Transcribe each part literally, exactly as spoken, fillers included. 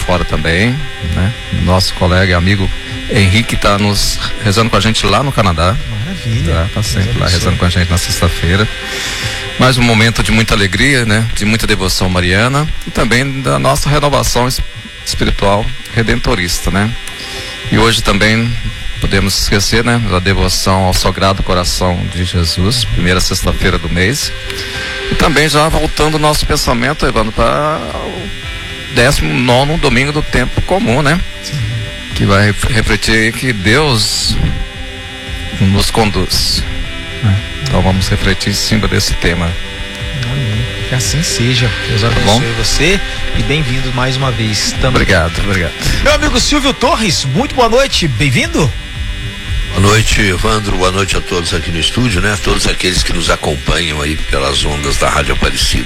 fora também, né? Nosso colega e amigo Henrique está nos rezando com a gente lá no Canadá. Maravilha. Está sempre lá rezando com a gente na sexta-feira. Mais um momento de muita alegria, né? De muita devoção mariana e também da nossa renovação espiritual redentorista, né? E hoje também podemos esquecer, né? Da devoção ao Sagrado Coração de Jesus, primeira sexta-feira do mês. E também já voltando o nosso pensamento, levando para o décimo nono domingo do tempo comum, né? Sim. Que vai refletir que Deus nos conduz. É. Então vamos refletir em cima desse tema. Amém. Que assim seja. Deus abençoe tá você e bem-vindo mais uma vez. Também. Obrigado, obrigado. Meu amigo Silvio Torres, muito boa noite, bem-vindo. Boa noite, Evandro, boa noite a todos aqui no estúdio, né? Todos aqueles que nos acompanham aí pelas ondas da Rádio Aparecida.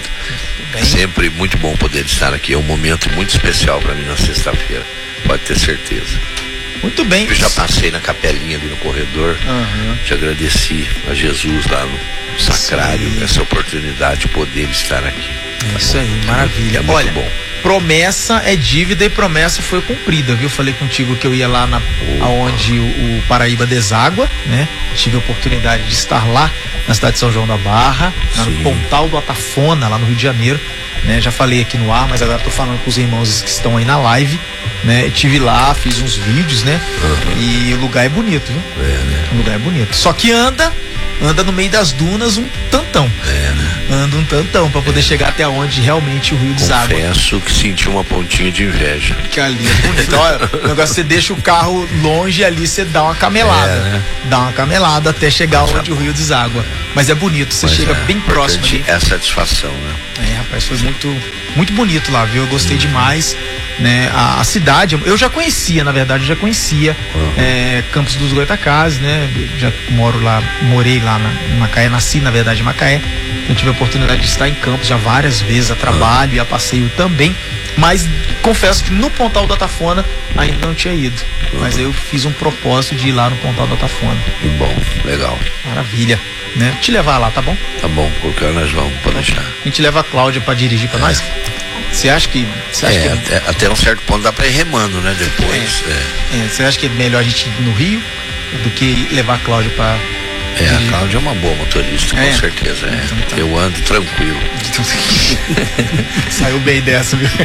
É sempre muito bom poder estar aqui, é um momento muito especial para mim na sexta-feira, pode ter certeza. Muito bem. Eu já passei na capelinha ali no corredor, uhum. Te agradeci a Jesus lá no sacrário, essa oportunidade de poder estar aqui. É tá isso bom? Aí, maravilha. É muito Olha, bom. Promessa é dívida e promessa foi cumprida, viu? Falei contigo que eu ia lá na, oh. aonde o, o Paraíba deságua, né? Tive a oportunidade de estar lá na cidade de São João da Barra, lá no Pontal do Atafona, lá no Rio de Janeiro, né? Já falei aqui no ar, mas agora tô falando com os irmãos que estão aí na live, né? Tive lá, fiz uns vídeos, né? Uhum. E o lugar é bonito, viu? É, né? O lugar é bonito. Só que anda anda no meio das dunas um tantão. É, né? Anda um tantão pra poder é. chegar até onde realmente o rio deságua. Confesso que senti uma pontinha de inveja. Que ali é bonito. Olha, o negócio, você deixa o carro longe e ali você dá uma camelada. É, né? Dá uma camelada até chegar Mas onde é... o rio deságua. Mas é bonito, você Mas chega é, bem próximo ali. É satisfação, né? É, rapaz, foi muito, muito bonito lá, viu? Eu gostei hum. demais. Né, a, a cidade, eu já conhecia, na verdade, eu já conhecia uhum. é, Campos dos Goytacazes, né? Já moro lá, morei lá na, em Macaé, nasci na verdade em Macaé. Eu tive a oportunidade de estar em Campos já várias vezes a trabalho uhum. e a passeio também, mas confesso que no Pontal do Atafona ainda não tinha ido. Uhum. Mas eu fiz um propósito de ir lá no Pontal do Atafona. Que bom, legal. Maravilha. Né? Te levar lá, tá bom? Tá bom, porque nós vamos, pode deixar. A gente leva a Cláudia pra dirigir pra é. nós. Você acha que. Você acha é, que... Até, até um certo ponto dá pra ir remando, né? Depois. É. É. Você acha que é melhor a gente ir no Rio do que levar a Cláudia pra. É, dirigir? A Cláudia é uma boa motorista, é. com certeza. É. Então, tá. Eu ando tranquilo. Saiu bem dessa, viu?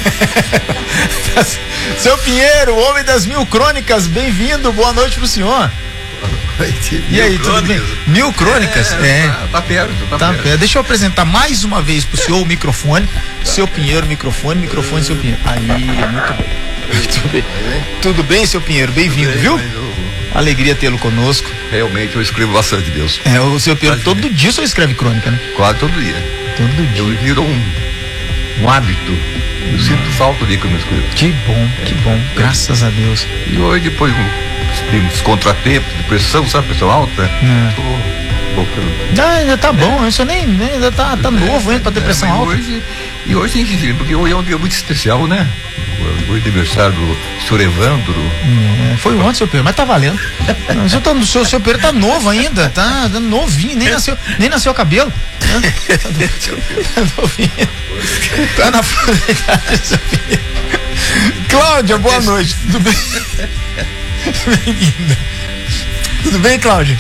Seu Pinheiro, o homem das mil crônicas, bem-vindo, boa noite pro senhor. E aí, tudo bem? Mil crônicas? É, é. Tá, tá perto, tá, tá perto. perto. Deixa eu apresentar mais uma vez pro senhor o microfone. Tá. Seu Pinheiro, microfone, microfone, seu Pinheiro. Aí, muito bom. Muito bem. Tudo bem, seu Pinheiro? Bem-vindo, viu? Eu... Alegria tê-lo conosco. Realmente eu escrevo bastante, Deus. É, o seu Pinheiro, todo dia. dia o senhor escreve crônica, né? Quase todo dia. Todo dia. Eu virou um, um hábito. Eu hum. sinto falta de quando eu escrevo. Que bom, é, que bom. É. Graças a Deus. E hoje, depois tem uns contratempos, depressão, sabe, pressão alta. É. Tô voltando. Ah, ainda tá bom, isso nem, nem ainda tá, tá novo ainda pra ter pressão é, alta. Hoje, e hoje tem que dizer, porque hoje é um dia muito especial, né? Hoje é aniversário do senhor Evandro. É, foi ontem, seu Pedro, mas tá valendo. O seu, tá, o seu, seu Pedro tá novo ainda, tá, tá novinho, nem nasceu, nem nasceu cabelo. Né? Tá novinho. Tá na frente. Cláudia, boa noite. Tudo bem? Bem-vinda. Tudo bem, Cláudia?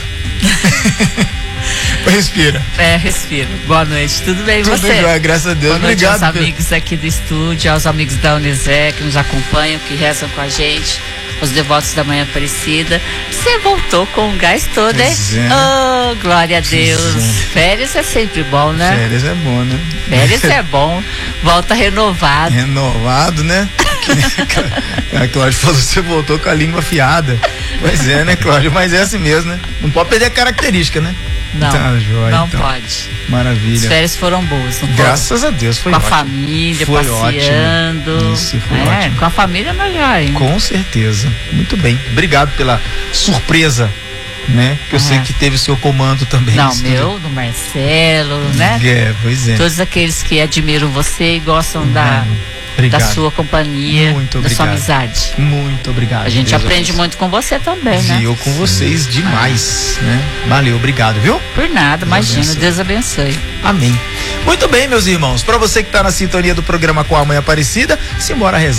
Respira. É, respira. Boa noite. Tudo bem, Tudo você? Bem, graças a Deus. Boa noite Obrigado. aos amigos aqui do estúdio, aos amigos da Unisé que nos acompanham, que rezam com a gente, os devotos da Manhã Aparecida. Você voltou com o gás todo, hein? É. Oh, glória a Deus. É. Férias é sempre bom, né? Férias é bom, né? Férias é bom. Volta renovado. Renovado, né? A Cláudia falou que você voltou com a língua afiada. Pois é, né, Cláudia? Mas é assim mesmo, né? Não pode perder a característica, né? Não, tá, joia, não então. Pode. Maravilha. As férias foram boas, não Graças foram? a Deus, foi com ótimo. Com a família, foi passeando. Ótimo. Isso, foi é, ótimo. Com a família melhor, hein? Com certeza. Muito bem. Obrigado pela surpresa, né? Que eu é. sei que teve o seu comando também. Não, meu, do Marcelo, né? É, pois é. Todos aqueles que admiram você e gostam uhum. da... Obrigado. Da sua companhia, muito da sua amizade. Muito obrigado. A gente Deus aprende muito com você também, né? E eu com vocês demais, ah. né? Valeu, obrigado, viu? Por nada, Deus imagina, abençoe. Deus abençoe. Amém. Muito bem, meus irmãos, para você que está na sintonia do programa Com a Mãe Aparecida, simbora rezar.